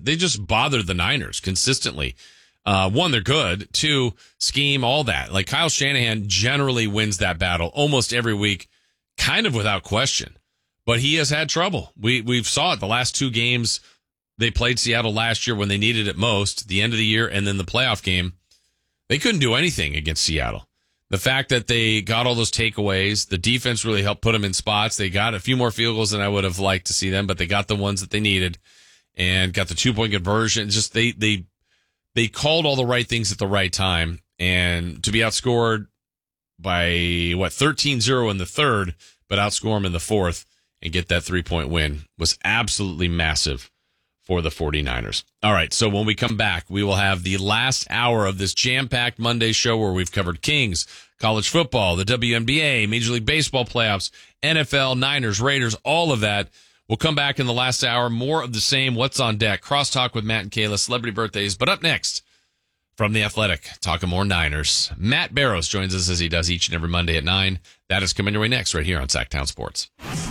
they just bother the Niners consistently. One, they're good. Two, scheme, all that. Like Kyle Shanahan generally wins that battle almost every week, kind of without question. But he has had trouble. We've saw it the last two games. They played Seattle last year when they needed it most, the end of the year, and then the playoff game. They couldn't do anything against Seattle. The fact that they got all those takeaways, the defense really helped put them in spots. They got a few more field goals than I would have liked to see them, but they got the ones that they needed and got the 2-point conversion. Just they called all the right things at the right time, and to be outscored by 13-0 in the third, but outscore them in the fourth and get that 3-point win was absolutely massive for the 49ers. All right, so when we come back, we will have the last hour of this jam-packed Monday show where we've covered Kings, college football, the WNBA, Major League Baseball playoffs, NFL, Niners, Raiders, all of that. We'll come back in the last hour. More of the same. What's on deck? Crosstalk with Matt and Kayla, celebrity birthdays. But up next, from The Athletic, talking more Niners, Matt Barrows joins us as he does each and every Monday at 9. That is coming your way next right here on Sacktown Sports.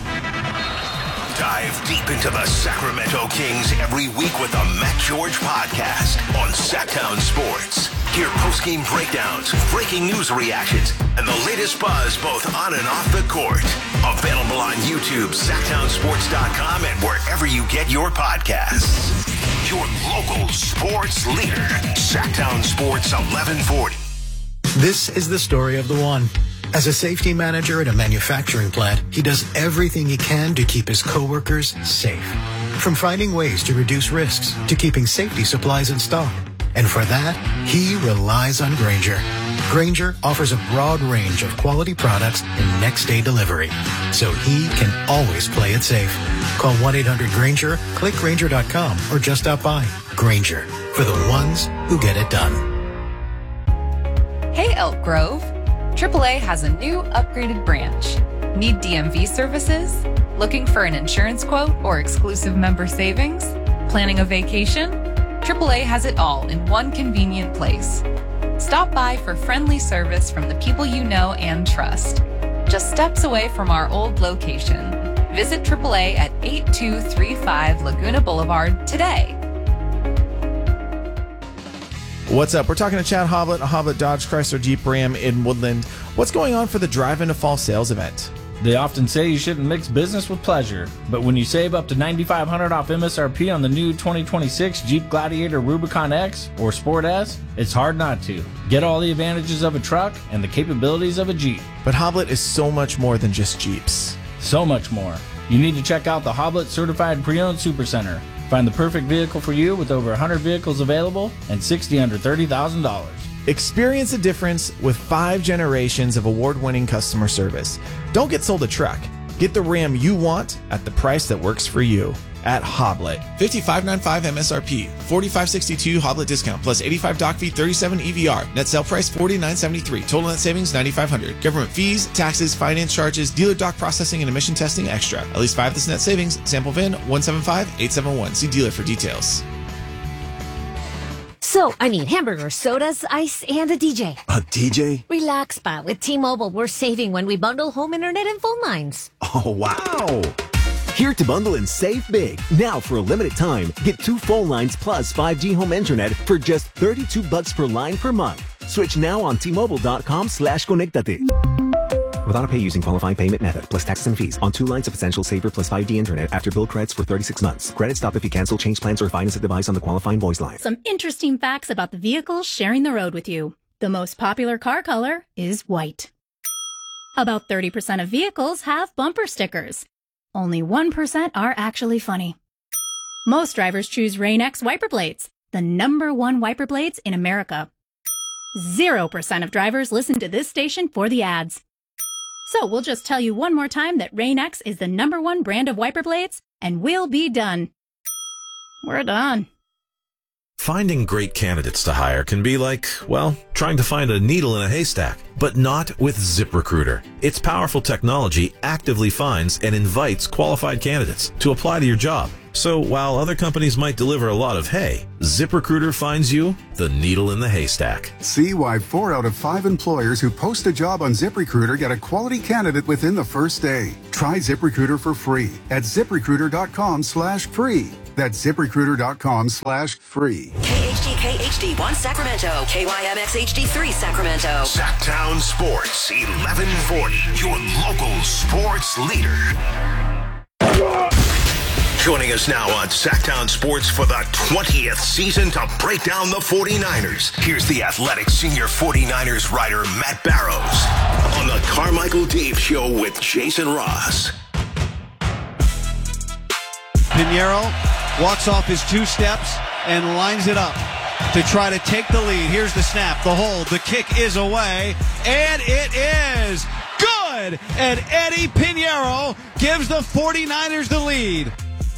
Dive deep into the Sacramento Kings every week with the Matt George podcast on Sacktown Sports. Hear post-game breakdowns, breaking news reactions, and the latest buzz both on and off the court. Available on YouTube, SacktownSports.com, and wherever you get your podcasts. Your local sports leader, Sacktown Sports 1140. This is the story of the one. As a safety manager at a manufacturing plant, he does everything he can to keep his coworkers safe. From finding ways to reduce risks to keeping safety supplies in stock. And for that, he relies on Grainger. Grainger offers a broad range of quality products and next-day delivery, so he can always play it safe. Call 1-800-GRAINGER, click Grainger.com, or just stop by. Grainger, for the ones who get it done. Hey, Elk Grove. AAA has a new upgraded branch. Need DMV services? Looking for an insurance quote or exclusive member savings? Planning a vacation? AAA has it all in one convenient place. Stop by for friendly service from the people you know and trust. Just steps away from our old location. Visit AAA at 8235 Laguna Boulevard today. What's up? We're talking to Chad Hoblet, Hoblet Dodge Chrysler Jeep Ram in Woodland. What's going on for the Drive Into Fall sales event? They often say you shouldn't mix business with pleasure, but when you save up to $9,500 off MSRP on the new 2026 Jeep Gladiator Rubicon X or Sport S, it's hard not to. Get all the advantages of a truck and the capabilities of a Jeep. But Hoblet is so much more than just Jeeps. So much more. You need to check out the Hoblet Certified Pre-Owned Supercenter. Find the perfect vehicle for you with over 100 vehicles available and 60 under $30,000. Experience the difference with 5 generations of award-winning customer service. Don't get sold a truck. Get the Ram you want at the price that works for you. At Hoblet. $55.95 MSRP. $45.62 Hoblet discount plus $85 doc fee, $37 EVR. Net sale price $49.73. Total net savings $9,500. Government fees, taxes, finance charges, dealer doc processing, and emission testing extra. At least 5 this net savings. Sample VIN 175871. See dealer for details. So, I need hamburgers, sodas, ice, and a DJ. A DJ? Relax, Pa. With T-Mobile, we're saving when we bundle home internet and phone lines. Oh, wow. Here to bundle and save big. Now, for a limited time, get 2 phone lines plus 5G home internet for just $32 per line per month. Switch now on T-Mobile.com/conectate. With autopay using qualifying payment method, plus taxes and fees, on 2 lines of Essential Saver plus 5G internet after bill credits for 36 months. Credit stop if you cancel, change plans, or finance a device on the qualifying voice line. Some interesting facts about the vehicles sharing the road with you. The most popular car color is white. About 30% of vehicles have bumper stickers. Only 1% are actually funny. Most drivers choose Rain-X wiper blades, the #1 wiper blades in America. 0% of drivers listen to this station for the ads. So we'll just tell you one more time that Rain-X is the #1 brand of wiper blades, and we'll be done. We're done. Finding great candidates to hire can be like, well, trying to find a needle in a haystack, but not with ZipRecruiter. Its powerful technology actively finds and invites qualified candidates to apply to your job. So while other companies might deliver a lot of hay, ZipRecruiter finds you the needle in the haystack. See why 4 out of 5 employers who post a job on ZipRecruiter get a quality candidate within the first day. Try ZipRecruiter for free at ZipRecruiter.com/free. That's ZipRecruiter.com/free. KHTK HD1 Sacramento, KYMX HD3 Sacramento. Sacktown Sports 1140, your local sports leader. Joining us now on Sacktown Sports for the 20th season to break down the 49ers. Here's the Athletic senior 49ers writer Matt Barrows on the Carmichael Dave Show with Jason Ross. Pinheiro walks off his 2 steps and lines it up to try to take the lead. Here's the snap, the hold, the kick is away, and it is good! And Eddie Pinheiro gives the 49ers the lead.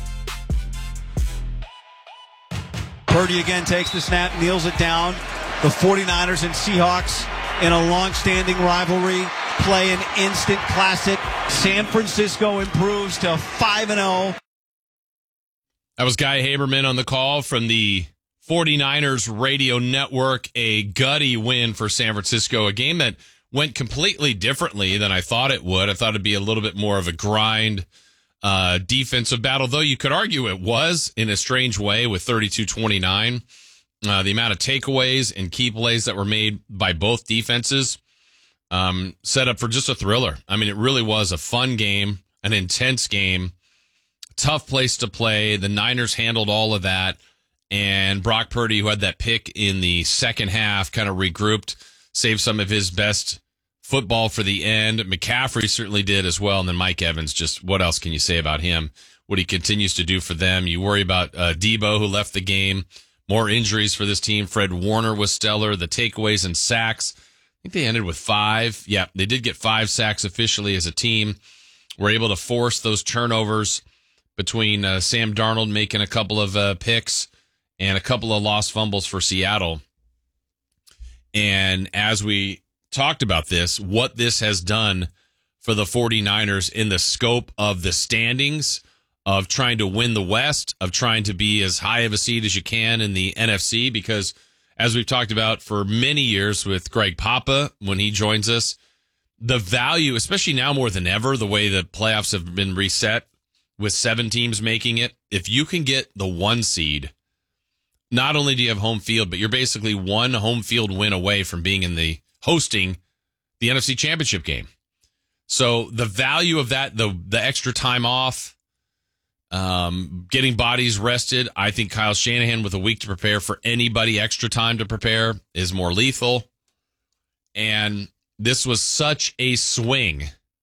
Purdy again takes the snap, kneels it down. The 49ers and Seahawks in a long-standing rivalry play an instant classic. San Francisco improves to 5-0. That was Guy Haberman on the call from the 49ers radio network. A gutty win for San Francisco, a game that went completely differently than I thought it would. I thought it'd be a little bit more of a grind defensive battle, though you could argue it was in a strange way with 32-29. The amount of takeaways and key plays that were made by both defenses set up for just a thriller. I mean, it really was a fun game, an intense game, tough place to play. The Niners handled all of that, and Brock Purdy, who had that pick in the second half, kind of regrouped, saved some of his best football for the end. McCaffrey certainly did as well. And then Mike Evans, just what else can you say about him? What he continues to do for them. You worry about Debo, who left the game. More injuries for this team. Fred Warner was stellar. The takeaways and sacks, I think they ended with 5. Yeah, they did get 5 sacks officially as a team. Were able to force those turnovers between Sam Darnold making a couple of picks and a couple of lost fumbles for Seattle. And as we talked about this, what this has done for the 49ers in the scope of the standings, of trying to win the West, of trying to be as high of a seed as you can in the NFC, because as we've talked about for many years with Greg Papa, when he joins us, the value, especially now more than ever, the way the playoffs have been reset with 7 teams making it, if you can get the 1 seed, not only do you have home field, but you're basically 1 home field win away from being in the hosting the NFC Championship game. So the value of that, the extra time off, getting bodies rested, I think Kyle Shanahan with a week to prepare for anybody, extra time to prepare is more lethal. And this was such a swing,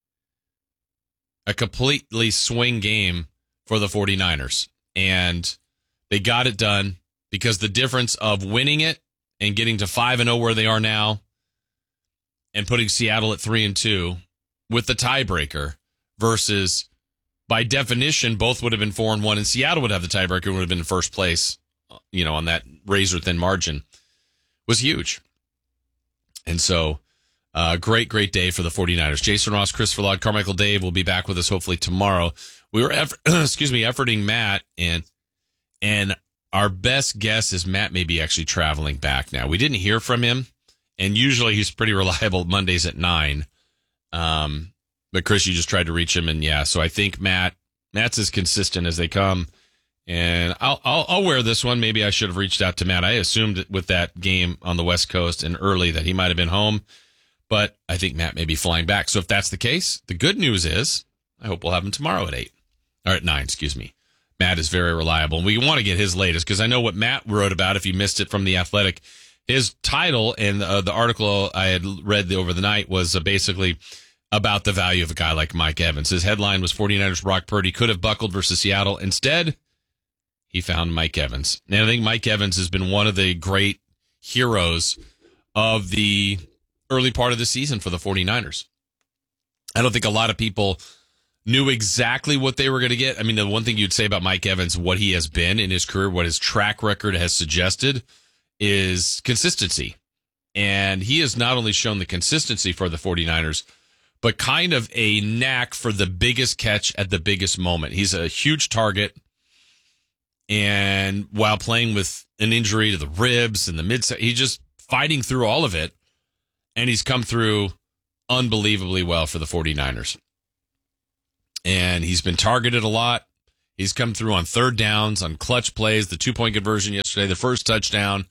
a completely swing game for the 49ers. And they got it done because the difference of winning it and getting to 5-0 where they are now and putting Seattle at 3-2 with the tiebreaker versus, by definition, both would have been 4-1 and Seattle would have the tiebreaker and would have been in first place, on that razor thin margin, was huge. And so, great day for the 49ers. Jason Ross, Chris Verlaud, Carmichael Dave will be back with us hopefully tomorrow. We were, efforting Matt, and our best guess is Matt may be actually traveling back now. We didn't hear from him, and usually he's pretty reliable Mondays at 9. But Chris, you just tried to reach him, and so I think Matt's as consistent as they come. And I'll wear this one. Maybe I should have reached out to Matt. I assumed with that game on the West Coast and early that he might have been home, but I think Matt may be flying back. So if that's the case, the good news is I hope we'll have him tomorrow at 9, excuse me. Matt is very reliable, and we want to get his latest because I know what Matt wrote about. If you missed it from The Athletic, his title and the article I had read over the night was basically about the value of a guy like Mike Evans. His headline was 49ers Brock Purdy could have buckled versus Seattle. Instead, he found Mike Evans. And I think Mike Evans has been one of the great heroes of the early part of the season for the 49ers. I don't think a lot of people knew exactly what they were going to get. I mean, the one thing you'd say about Mike Evans, what he has been in his career, what his track record has suggested, is consistency. And he has not only shown the consistency for the 49ers, but kind of a knack for the biggest catch at the biggest moment. He's a huge target. And while playing with an injury to the ribs and the he's just fighting through all of it. And he's come through unbelievably well for the 49ers. And he's been targeted a lot. He's come through on third downs, on clutch plays, the 2-point conversion yesterday, the first touchdown.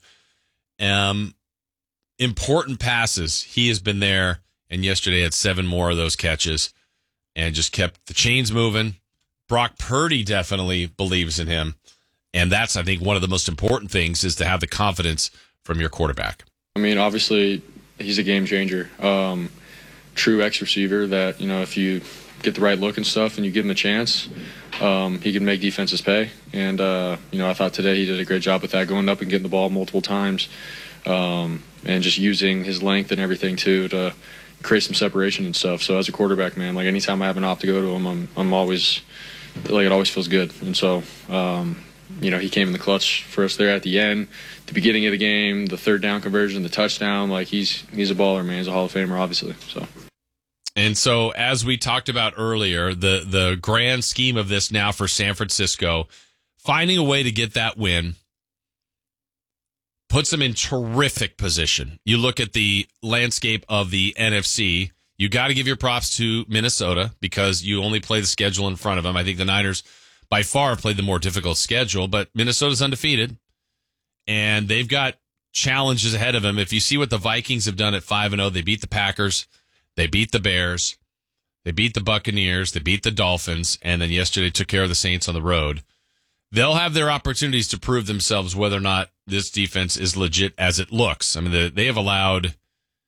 Important passes. He has been there, and yesterday had 7 more of those catches and just kept the chains moving. Brock Purdy definitely believes in him, and that's, I think, one of the most important things is to have the confidence from your quarterback. I mean, obviously, he's a game changer. True X receiver that, if you get the right look and stuff and you give him a chance, he can make defenses pay. And, I thought today he did a great job with that, going up and getting the ball multiple times, and just using his length and everything, too, to create some separation and stuff. So as a quarterback, man, like anytime I have an op to go to him, I'm always, like, it always feels good. And so, he came in the clutch for us there at the end, the beginning of the game, the third down conversion, the touchdown. Like, he's a baller, man. He's a Hall of Famer, obviously. And so, as we talked about earlier, the grand scheme of this now for San Francisco, finding a way to get that win puts them in terrific position. You look at the landscape of the NFC, you got to give your props to Minnesota because you only play the schedule in front of them. I think the Niners by far have played the more difficult schedule, but Minnesota's undefeated, and they've got challenges ahead of them. If you see what the Vikings have done at 5-0, they beat the Packers, they beat the Bears, they beat the Buccaneers, they beat the Dolphins, and then yesterday took care of the Saints on the road. They'll have their opportunities to prove themselves whether or not this defense is legit as it looks. I mean, they have allowed,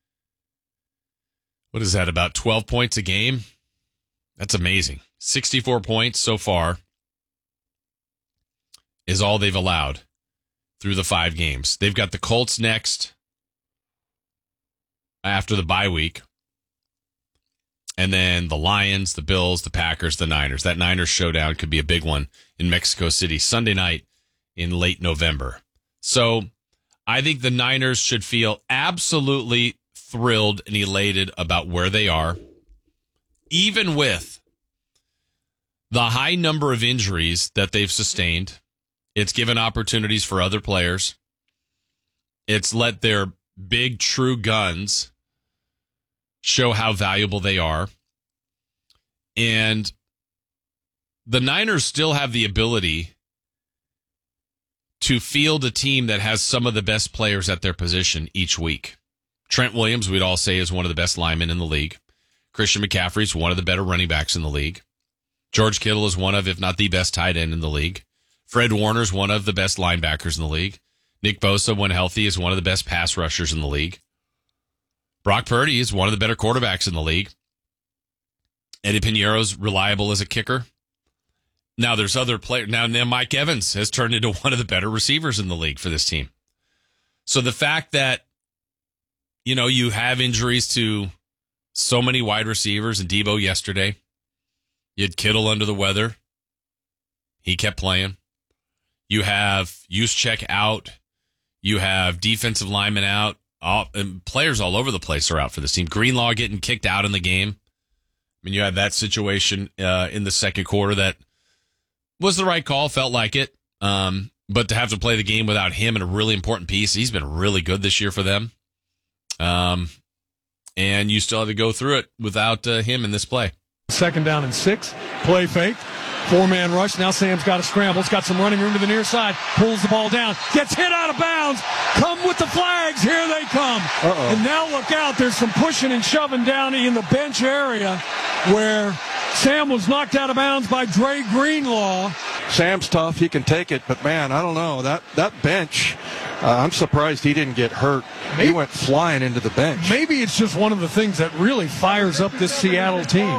what is that, about 12 points a game? That's amazing. 64 points so far is all they've allowed through the 5 games. They've got the Colts next after the bye week. And then the Lions, the Bills, the Packers, the Niners. That Niners showdown could be a big one in Mexico City Sunday night in late November. So I think the Niners should feel absolutely thrilled and elated about where they are, even with the high number of injuries that they've sustained. It's given opportunities for other players. It's let their big true guns show how valuable they are. And the Niners still have the ability to field a team that has some of the best players at their position each week. Trent Williams, we'd all say, is one of the best linemen in the league. Christian McCaffrey is one of the better running backs in the league. George Kittle is one of, if not the best tight end in the league. Fred Warner is one of the best linebackers in the league. Nick Bosa, when healthy, is one of the best pass rushers in the league. Brock Purdy is one of the better quarterbacks in the league. Eddie Pinheiro's reliable as a kicker. Now there's other players. Now Mike Evans has turned into one of the better receivers in the league for this team. So the fact that, you have injuries to so many wide receivers, and Debo yesterday, you had Kittle under the weather. He kept playing. You have Juszczyk out. You have defensive linemen out. And players all over the place are out for this team. Greenlaw getting kicked out in the game. I mean, you had that situation in the second quarter that was the right call, felt like it. But to have to play the game without him in a really important piece, he's been really good this year for them. And you still have to go through it without him in this play. 2nd down and 6. Play fake. 4-man rush. Now Sam's got to scramble. He's got some running room to the near side. Pulls the ball down. Gets hit out of bounds. Come with the flags. Here they come. Uh-oh. And now look out. There's some pushing and shoving down in the bench area where Sam was knocked out of bounds by Dre Greenlaw. Sam's tough. He can take it. But, man, I don't know. That bench, I'm surprised he didn't get hurt. He went flying into the bench. Maybe it's just one of the things that really fires up this Seattle team.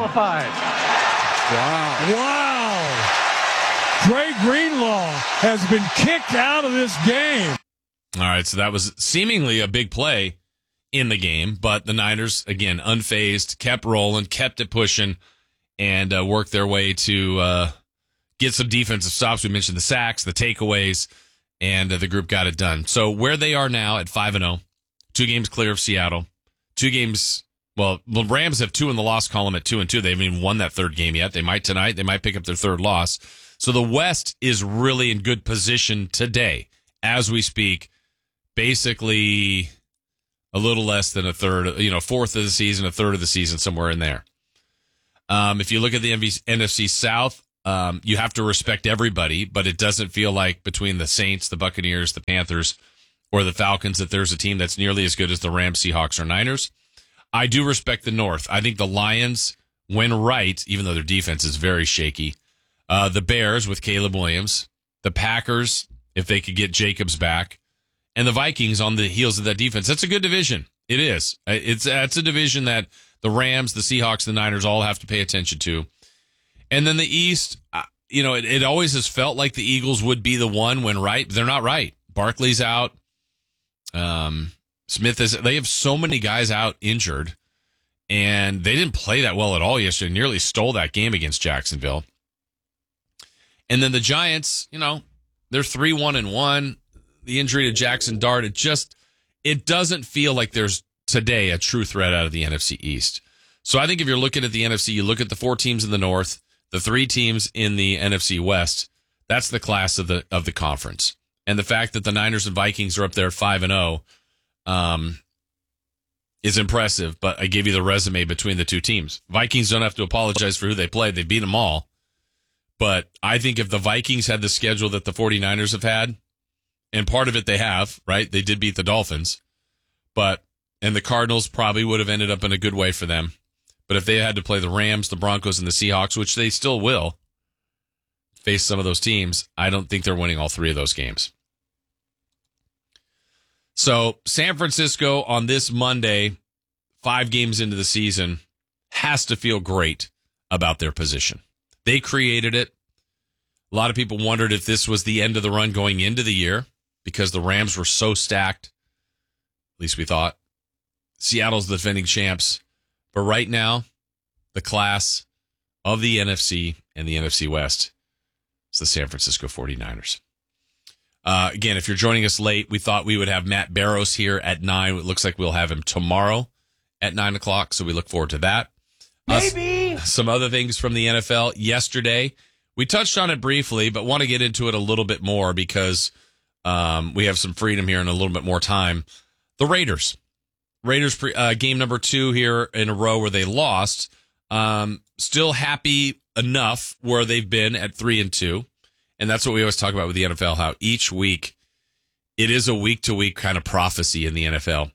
Wow. Dre Greenlaw has been kicked out of this game. All right, so that was seemingly a big play in the game, but the Niners, again, unfazed, kept rolling, kept it pushing, and worked their way to get some defensive stops. We mentioned the sacks, the takeaways, and the group got it done. So where they are now at 5-0, 2 games clear of Seattle, 2 games. Well, the Rams have 2 in the loss column at 2-2. They haven't even won that 3rd game yet. They might tonight. They might pick up their 3rd loss. So the West is really in good position today as we speak. Basically a little less than a third, 4th of the season, a third of the season, somewhere in there. If you look at the NFC South, You have to respect everybody, but it doesn't feel like between the Saints, the Buccaneers, the Panthers, or the Falcons that there's a team that's nearly as good as the Rams, Seahawks, or Niners. I do respect the North. I think the Lions, when right, even though their defense is very shaky, the Bears with Caleb Williams, the Packers, if they could get Jacobs back, and the Vikings on the heels of that defense. That's a good division. It is. It's a division that the Rams, the Seahawks, the Niners all have to pay attention to. And then the East, it always has felt like the Eagles would be the one when right, but they're not right. Barkley's out. Smith they have so many guys out injured, and they didn't play that well at all yesterday. Nearly stole that game against Jacksonville. And then the Giants, they're 3-1-1. The injury to Jackson Dart, it doesn't feel like there's today a true threat out of the NFC East. So I think if you're looking at the NFC, you look at the 4 teams in the North, the 3 teams in the NFC West. That's the class of the conference. And the fact that the Niners and Vikings are up there at 5-0 is impressive. But I gave you the resume between the 2 teams. Vikings don't have to apologize for who they played. They beat them all. But I think if the Vikings had the schedule that the 49ers have had, and part of it they have, right? They did beat the Dolphins. And the Cardinals probably would have ended up in a good way for them. But if they had to play the Rams, the Broncos, and the Seahawks, which they still will face some of those teams, I don't think they're winning all 3 of those games. So San Francisco on this Monday, 5 games into the season, has to feel great about their position. They created it. A lot of people wondered if this was the end of the run going into the year because the Rams were so stacked. At least we thought. Seattle's the defending champs. But right now, the class of the NFC and the NFC West is the San Francisco 49ers. Again, if you're joining us late, we thought we would have Matt Barrows here at 9. It looks like we'll have him tomorrow at 9 o'clock, so we look forward to that. Maybe. Some other things from the NFL yesterday. We touched on it briefly, but want to get into it a little bit more because we have some freedom here and a little bit more time. The Raiders game number 2 here in a row where they lost. Still happy enough where they've been at 3-2. And that's what we always talk about with the NFL, how each week it is a week-to-week kind of prophecy in the NFL.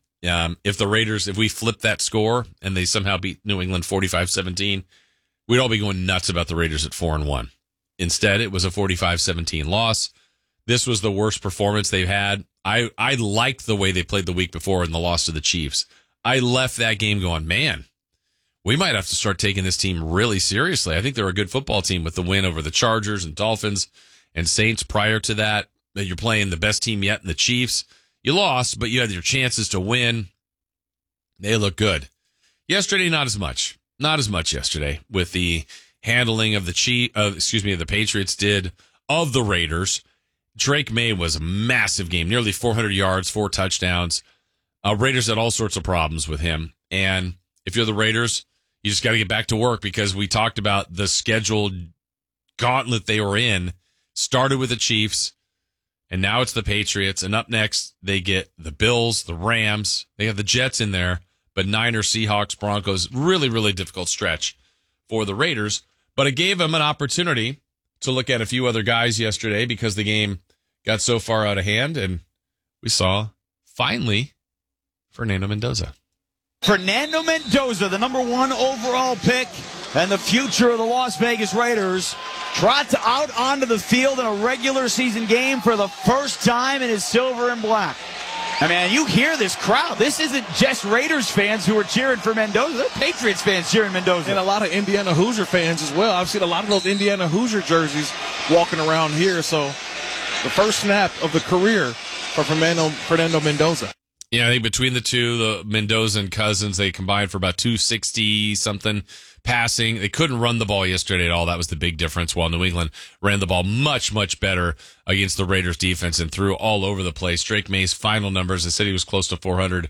If we flip that score and they somehow beat New England 45-17, we'd all be going nuts about the Raiders at 4-1. Instead, it was a 45-17 loss. This was the worst performance they've had. I liked the way they played the week before in the loss to the Chiefs. I left that game going, man, we might have to start taking this team really seriously. I think they're a good football team with the win over the Chargers and Dolphins and Saints prior to that. That you're playing the best team yet in the Chiefs. You lost, but you had your chances to win. They look good. Yesterday, not as much. Not as much yesterday with the handling of the Patriots did of the Raiders. Drake May was a massive game, nearly 400 yards, 4 touchdowns. Raiders had all sorts of problems with him. And if you're the Raiders, you just got to get back to work because we talked about the scheduled gauntlet they were in. Started with the Chiefs, and now it's the Patriots. And up next, they get the Bills, the Rams. They have the Jets in there, but Niners, Seahawks, Broncos. Really, really difficult stretch for the Raiders. But it gave them an opportunity to look at a few other guys yesterday because the game got so far out of hand, and we saw, finally, Fernando Mendoza. Fernando Mendoza, the number 1 overall pick and the future of the Las Vegas Raiders, trots out onto the field in a regular season game for the first time in his silver and black. I mean, you hear this crowd. This isn't just Raiders fans who are cheering for Mendoza. They're Patriots fans cheering Mendoza. And a lot of Indiana Hoosier fans as well. I've seen a lot of those Indiana Hoosier jerseys walking around here. So the first snap of the career for Fernando Mendoza. Yeah, I think between the two, the Mendoza and Cousins, they combined for about 260-something passing. They couldn't run the ball yesterday at all. That was the big difference, while New England ran the ball much, much better against the Raiders defense and threw all over the place. Drake May's final numbers, they said he was close to 400,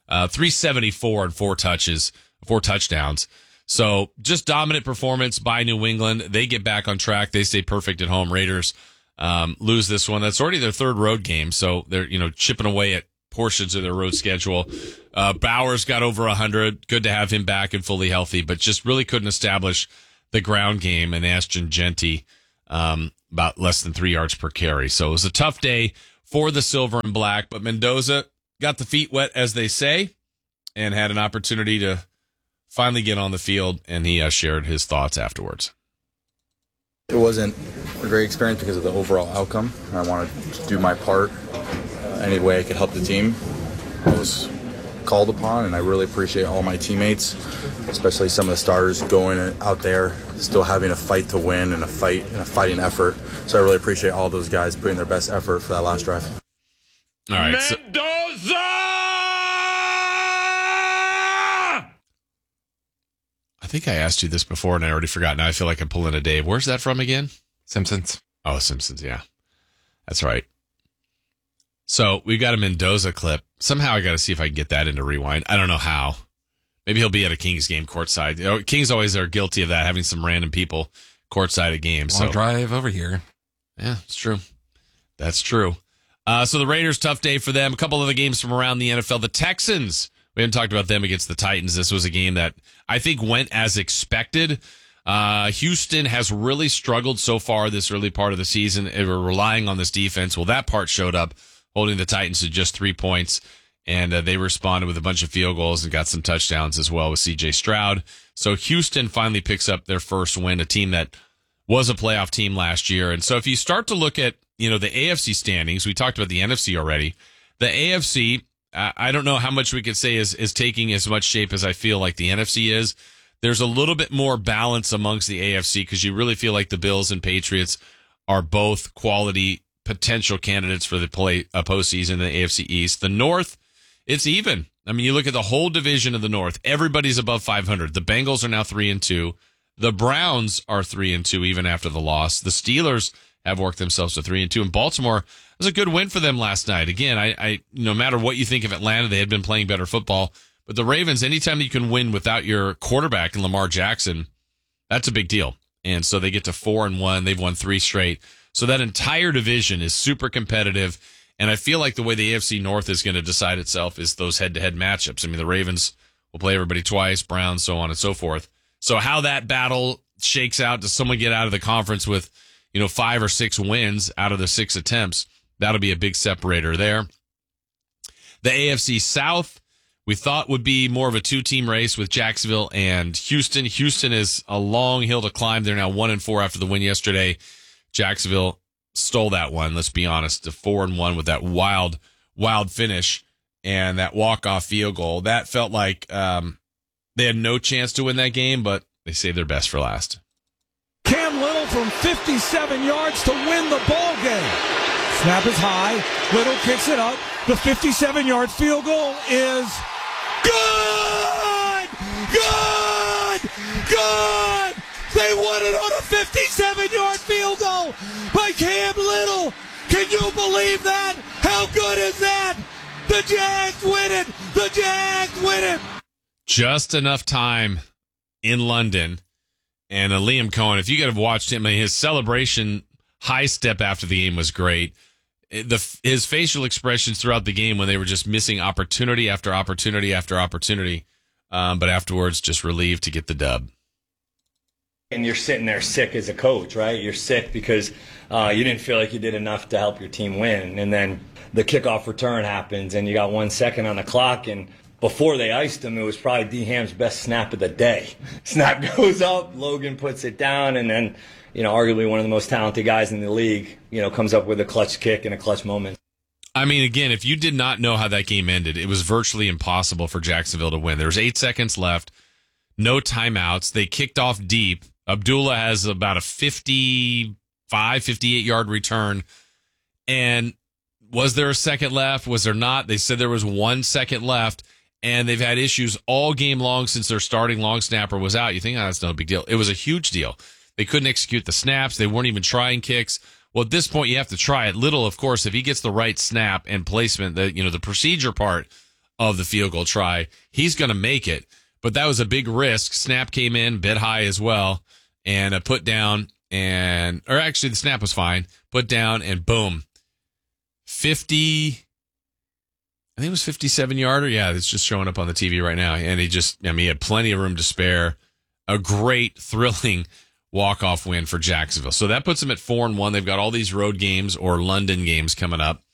374 and 4 touchdowns. So just dominant performance by New England. They get back on track. They stay perfect at home. Raiders lose this one. That's already their 3rd road game, so they're chipping away at portions of their road schedule. Bowers got over 100. Good to have him back and fully healthy, but just really couldn't establish the ground game, and Ashton Genty about less than 3 yards per carry. So it was a tough day for the Silver and Black, but Mendoza got the feet wet, as they say, and had an opportunity to finally get on the field, and he shared his thoughts afterwards. It wasn't a great experience because of the overall outcome. I wanted to do my part any way I could help the team. I was called upon, and I really appreciate all my teammates, especially some of the starters going out there, still having a fight to win and a fighting effort. So I really appreciate all those guys putting their best effort for that last drive. All right. Mendoza! I think I asked you this before, and I already forgot. Now I feel like I'm pulling a Dave. Where's that from again? Simpsons. Oh, Simpsons, yeah. That's right. So we've got a Mendoza clip. Somehow I got to see if I can get that into Rewind. I don't know how. Maybe he'll be at a Kings game courtside. You know, Kings always are guilty of that, having some random people courtside at games. Long drive over here. Yeah, it's true. That's true. So the Raiders, tough day for them. A couple other games from around the NFL. The Texans, we haven't talked about them against the Titans. This was a game that I think went as expected. Houston has really struggled so far this early part of the season. They were relying on this defense. Well, that part showed up, holding the Titans to just 3 points, and they responded with a bunch of field goals and got some touchdowns as well with C.J. Stroud. So Houston finally picks up their first win, a team that was a playoff team last year. And so if you start to look at, the AFC standings, we talked about the NFC already. The AFC, I don't know how much we could say is taking as much shape as I feel like the NFC is. There's a little bit more balance amongst the AFC because you really feel like the Bills and Patriots are both quality potential candidates for the postseason in the AFC East. The North, it's even. I mean, you look at the whole division of the North, everybody's above 500. The Bengals are now 3-2. The Browns are 3-2 even after the loss. The Steelers have worked themselves to 3-2. And Baltimore was a good win for them last night. Again, I no matter what you think of Atlanta, they had been playing better football. But the Ravens, anytime you can win without your quarterback in Lamar Jackson, that's a big deal. And so they get to 4-1. They've won 3 straight. So that entire division is super competitive. And I feel like the way the AFC North is going to decide itself is those head-to-head matchups. I mean, the Ravens will play everybody twice, Browns, so on and so forth. So how that battle shakes out, does someone get out of the conference with, 5 or 6 wins out of the 6 attempts? That'll be a big separator there. The AFC South, we thought would be more of a 2-team race with Jacksonville and Houston. Houston is a long hill to climb. They're now 1-4 after the win yesterday. Jacksonville stole that one, let's be honest, to 4-1 with that wild finish and that walk-off field goal. That felt like they had no chance to win that game, but they saved their best for last. Cam Little from 57 yards to win the ball game. Snap is high. Little kicks it up. The 57-yard field goal is good! Good! Good! They won it on a 57-yard field goal by Cam Little. Can you believe that? How good is that? The Jags win it! The Jags win it! Just enough time in London. And Liam Cohen, if you could have watched him, his celebration high step after the game was great. His facial expressions throughout the game when they were just missing opportunity after opportunity after opportunity, but afterwards just relieved to get the dub. And you're sitting there sick as a coach, right? You're sick because you didn't feel like you did enough to help your team win. And then the kickoff return happens, and you got 1 second on the clock, and before they iced him, it was probably D. Ham's best snap of the day. Snap goes up, Logan puts it down, and then, arguably one of the most talented guys in the league, comes up with a clutch kick in a clutch moment. I mean, again, if you did not know how that game ended, it was virtually impossible for Jacksonville to win. There was 8 seconds left, no timeouts. They kicked off deep. Abdullah has about a 58-yard return. And was there a second left? Was there not? They said there was 1 second left. And they've had issues all game long since their starting long snapper was out. You think, that's no big deal. It was a huge deal. They couldn't execute the snaps. They weren't even trying kicks. Well, at this point, you have to try it. Little, of course, if he gets the right snap and placement, the procedure part of the field goal try, he's going to make it. But that was a big risk. Snap came in, bit high as well, and a put down, or actually the snap was fine. Put down, and boom. 57 yarder. Yeah, it's just showing up on the TV right now. And he had plenty of room to spare. a great, thrilling walk-off win for Jacksonville. So that puts them at 4-1. They've got all these road games or London games coming up,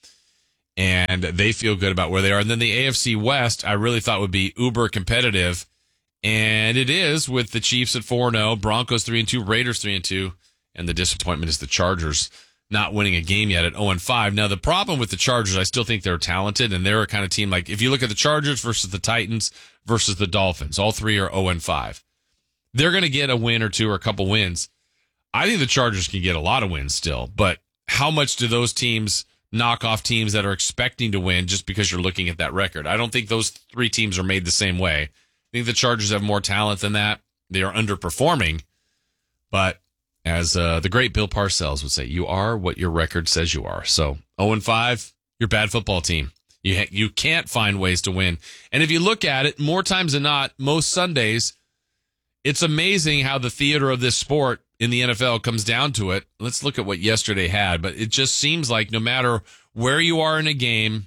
and they feel good about where they are. And then the AFC West, I really thought would be uber competitive, and it is, with the Chiefs at 4-0, Broncos 3-2, Raiders 3-2, and the disappointment is the Chargers not winning a game yet at 0-5. Now, the problem with the Chargers, I still think they're talented, and they're a kind of team like, if you look at the Chargers versus the Titans versus the Dolphins, all three are 0-5. They're going to get a win or two or a couple wins. I think the Chargers can get a lot of wins still, but how much do those teams knock off teams that are expecting to win just because you're looking at that record? I don't think those three teams are made the same way. I think the Chargers have more talent than that. They are underperforming, but as the great Bill Parcells would say, you are what your record says you are. So 0-5, you're a bad football team. You can't find ways to win. And if you look at it, more times than not, most Sundays, it's amazing how the theater of this sport in the NFL comes down to it. Let's look at what yesterday had, but it just seems like no matter where you are in a game,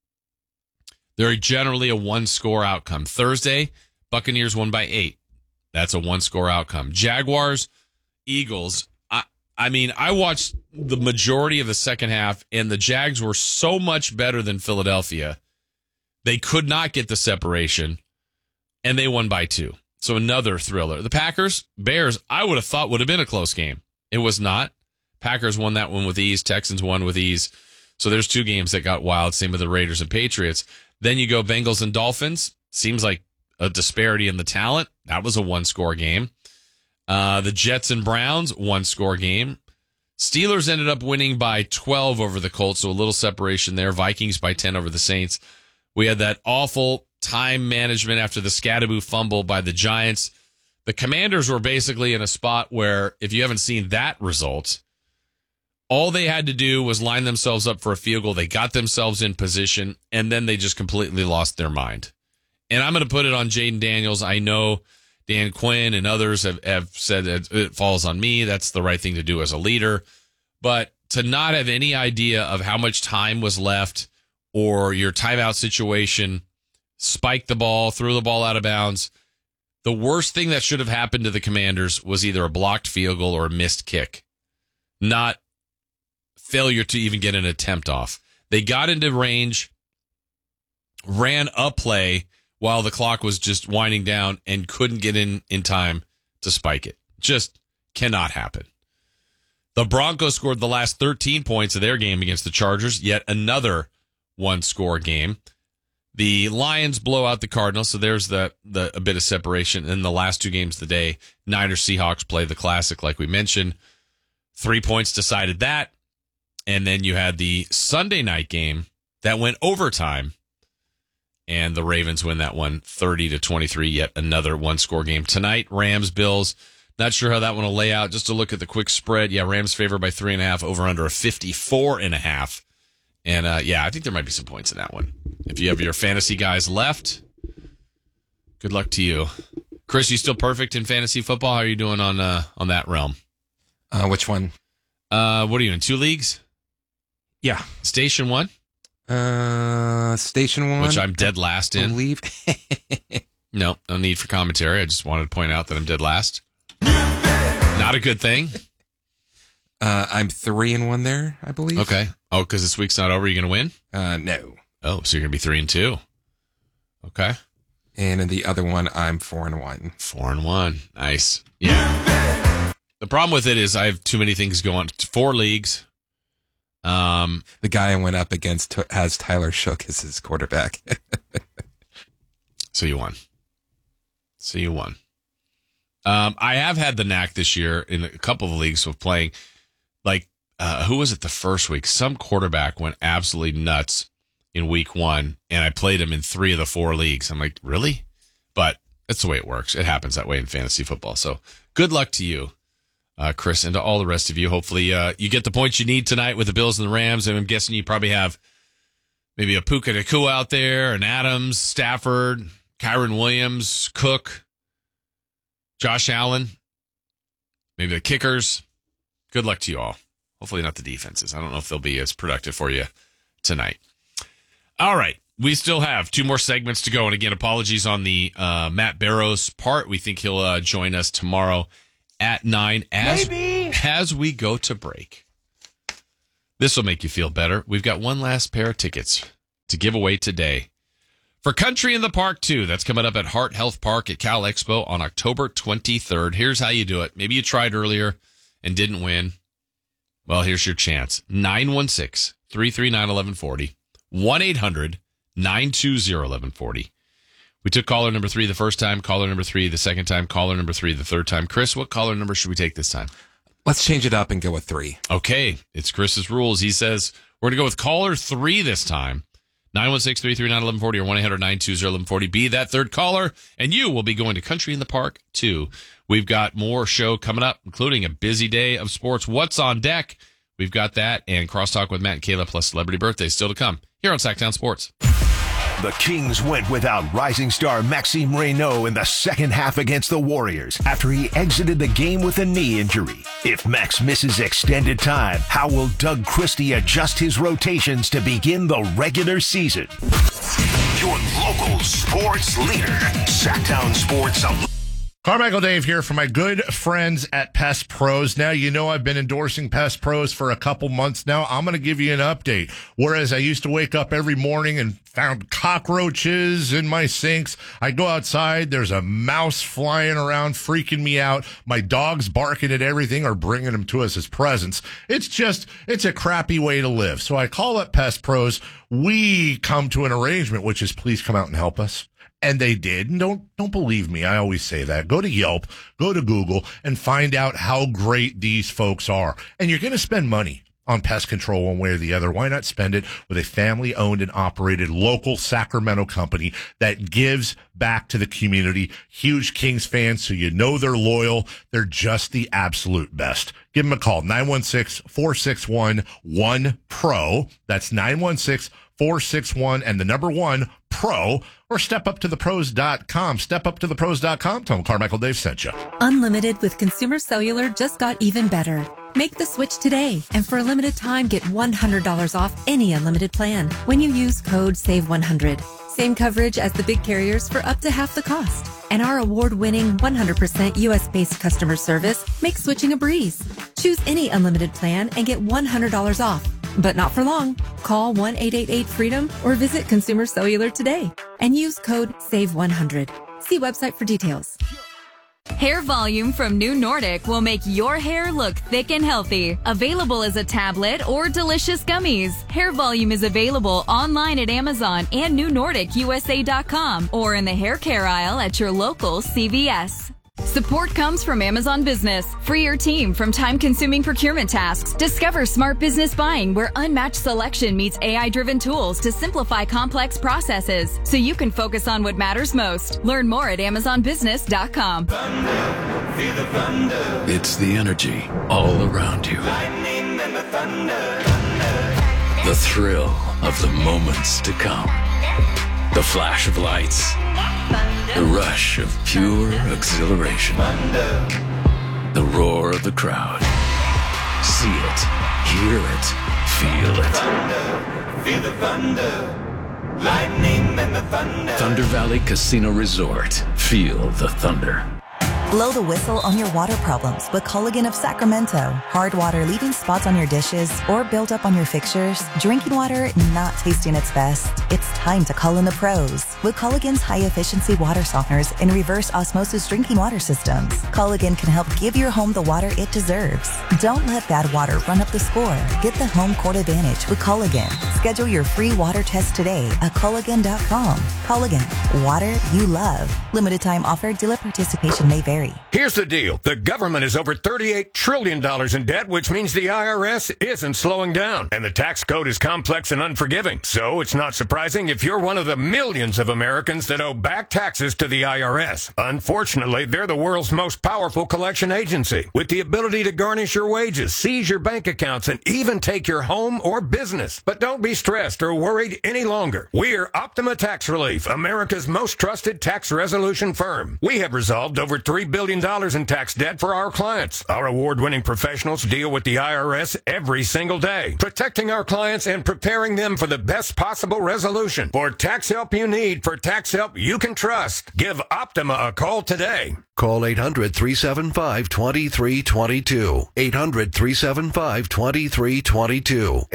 they're generally a one-score outcome. Thursday, Buccaneers won by 8. That's a one-score outcome. Jaguars, Eagles. I mean, I watched the majority of the second half, and the Jags were so much better than Philadelphia. They could not get the separation, and they won by 2. So another thriller. The Packers, Bears, I would have thought would have been a close game. It was not. Packers won that one with ease. Texans won with ease. So there's 2 games that got wild. Same with the Raiders and Patriots. Then you go Bengals and Dolphins. Seems like a disparity in the talent. That was a one-score game. The Jets and Browns, one-score game. Steelers ended up winning by 12 over the Colts, so a little separation there. Vikings by 10 over the Saints. We had that awful time management after the Scatterboo fumble by the Giants. The Commanders were basically in a spot where, if you haven't seen that result, all they had to do was line themselves up for a field goal. They got themselves in position, and then they just completely lost their mind. And I'm going to put it on Jaden Daniels. I know Dan Quinn and others have said that it falls on me. That's the right thing to do as a leader. But to not have any idea of how much time was left or your timeout situation, spike the ball, threw the ball out of bounds. The worst thing that should have happened to the Commanders was either a blocked field goal or a missed kick, not failure to even get an attempt off. They got into range, ran a play while the clock was just winding down and couldn't get in time to spike it. Just cannot happen. The Broncos scored the last 13 points of their game against the Chargers, yet another one-score game. The Lions blow out the Cardinals, so there's a bit of separation. In the last 2 games of the day, Niners Seahawks play the classic, like we mentioned. 3 points decided that. And then you had the Sunday night game that went overtime, and the Ravens win that one 30-23, yet another one-score game. Tonight, Rams, Bills. Not sure how that one will lay out. Just to look at the quick spread, yeah, Rams favored by 3.5, over under a 54.5. And, I think there might be some points in that one. If you have your fantasy guys left, good luck to you. Chris, you still perfect in fantasy football? How are you doing on that realm? Which one? What are you in, 2 leagues? Yeah. Station 1? Station 1. Which I'm dead last in. Leave. No need for commentary. I just wanted to point out that I'm dead last. Not a good thing. I'm 3-1 there, I believe. Okay. Oh, because this week's not over, you're going to win? No. Oh, so you're going to be 3-2. Okay. And in the other one, I'm 4-1. 4-1. Nice. Yeah. The problem with it is I have too many things going. 4 leagues. The guy I went up against has Tyler Shook as his quarterback. So you won. I have had the knack this year in a couple of leagues of playing, like, who was it the first week? Some quarterback went absolutely nuts in week 1, and I played him in 3 of the 4 leagues. I'm like, really? But that's the way it works. It happens that way in fantasy football. So good luck to you, Chris, and to all the rest of you. Hopefully you get the points you need tonight with the Bills and the Rams, and I'm guessing you probably have maybe a Puka Nacua out there, an Adams, Stafford, Kyron Williams, Cook, Josh Allen, maybe the kickers. Good luck to you all. Hopefully not the defenses. I don't know if they'll be as productive for you tonight. All right. we still have 2 more segments to go. And again, apologies on the Matt Barrows part. We think he'll join us tomorrow at 9 as we go to break. This will make you feel better. We've got one last pair of tickets to give away today for Country in the Park 2. That's coming up at Heart Health Park at Cal Expo on October 23rd. Here's how you do it. Maybe you tried earlier and didn't win. Well, here's your chance. 916-339-1140. 1-800-920-1140. We took caller number 3 the first time, caller number 3 the second time, caller number 3 the third time. Chris, what caller number should we take this time? Let's change it up and go with 3. Okay, it's Chris's rules. He says we're going to go with caller 3 this time. 916-339-1140 or 1-800-920-1140. Be that third caller, and you will be going to Country in the Park 2. We've got more show coming up, including a busy day of sports. What's on deck? We've got that and Crosstalk with Matt and Kayla plus celebrity birthdays still to come here on Sacktown Sports. The Kings went without rising star Maxime Reynaud in the second half against the Warriors after he exited the game with a knee injury. If Max misses extended time, how will Doug Christie adjust his rotations to begin the regular season? Your local sports leader, Sacktown Sports. Carmichael Dave here for my good friends at Pest Pros. Now, you know I've been endorsing Pest Pros for a couple months now. I'm going to give you an update. Whereas I used to wake up every morning and found cockroaches in my sinks, I go outside, there's a mouse flying around, freaking me out. My dog's barking at everything or bringing them to us as presents. It's a crappy way to live. So I call up Pest Pros. We come to an arrangement, which is please come out and help us. And they did. And don't believe me. I always say that. Go to Yelp, go to Google, and find out how great these folks are. And you're going to spend money on pest control one way or the other. Why not spend it with a family-owned and operated local Sacramento company that gives back to the community? Huge Kings fans, so you know they're loyal. They're just the absolute best. Give them a call, 916-461-1PRO. That's 916-461 and the number 1 PRO, or stepuptothepros.com. Stepuptothepros.com. Tell them Carmichael Dave sent you. Unlimited with Consumer Cellular just got even better. Make the switch today, and for a limited time, get $100 off any unlimited plan when you use code SAVE100. Same coverage as the big carriers for up to half the cost. And our award-winning 100% U.S.-based customer service makes switching a breeze. Choose any unlimited plan and get $100 off. But not for long. Call 1-888-FREEDOM or visit Consumer Cellular today and use code SAVE100. See website for details. Hair Volume from New Nordic will make your hair look thick and healthy. Available as a tablet or delicious gummies. Hair Volume is available online at Amazon and NewNordicUSA.com or in the hair care aisle at your local CVS. Support comes from Amazon Business. Free your team from time-consuming procurement tasks. Discover smart business buying where unmatched selection meets AI-driven tools to simplify complex processes so you can focus on what matters most. Learn more at AmazonBusiness.com. It's the energy all around you. The thrill of the moments to come. The flash of lights. The rush of pure exhilaration. The roar of the crowd. See it, hear it, feel it. Feel the thunder, lightning and the thunder. Thunder Valley Casino Resort. Feel the thunder. Blow the whistle on your water problems with Culligan of Sacramento. Hard water leaving spots on your dishes or built up on your fixtures. Drinking water not tasting its best. It's time to call in the pros. With Culligan's high-efficiency water softeners and reverse osmosis drinking water systems, Culligan can help give your home the water it deserves. Don't let bad water run up the score. Get the home court advantage with Culligan. Schedule your free water test today at Culligan.com. Culligan, water you love. Limited time offer. Dealer participation may vary. Here's the deal. The government is over $38 trillion in debt, which means the IRS isn't slowing down. And the tax code is complex and unforgiving. So it's not surprising if you're one of the millions of Americans that owe back taxes to the IRS. Unfortunately, they're the world's most powerful collection agency, with the ability to garnish your wages, seize your bank accounts, and even take your home or business. But don't be stressed or worried any longer. We're Optima Tax Relief, America's most trusted tax resolution firm. We have resolved over $3 billion in tax debt for our clients. Our award-winning professionals deal with the IRS every single day, protecting our clients and preparing them for the best possible resolution. For tax help you need, for tax help you can trust, give Optima a call today. Call 800-375-2322. 800-375-2322.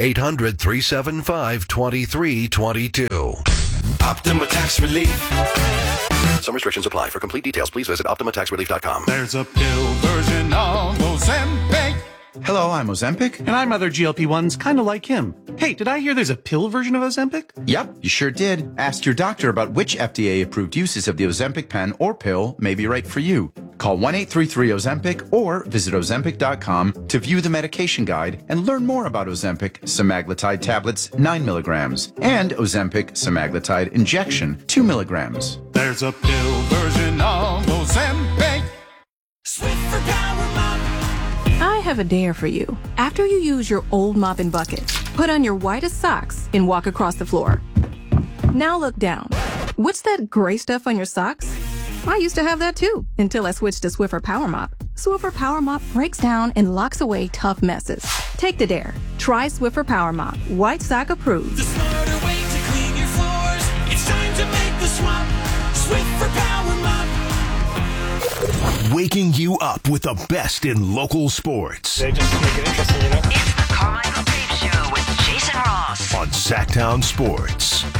800-375-2322. Optima Tax Relief. Some restrictions apply. For complete details, please visit OptimaTaxRelief.com. There's a pill version of Ozempic. Hello, I'm Ozempic. And I'm other GLP-1s kind of like him. Hey, did I hear there's a pill version of Ozempic? Yep, you sure did. Ask your doctor about which FDA-approved uses of the Ozempic pen or pill may be right for you. Call 1-833-OZEMPIC or visit Ozempic.com to view the medication guide and learn more about Ozempic semaglutide tablets 9 milligrams and Ozempic semaglutide injection 2 milligrams. There's a pill version of Ozempic. Swiffer Power Mop. I have a dare for you. After you use your old mop and bucket, put on your whitest socks and walk across the floor. Now look down. What's that gray stuff on your socks? I used to have that too, until I switched to Swiffer Power Mop. Swiffer Power Mop breaks down and locks away tough messes. Take the dare. Try Swiffer Power Mop. White sock approved. The smarter way to clean your floors. It's time to make the swap. Swiffer Power Mop. Waking you up with the best in local sports. They just make it interesting, you know? It's the Carmichael Tape Show with Jason Ross On Sacktown Sports.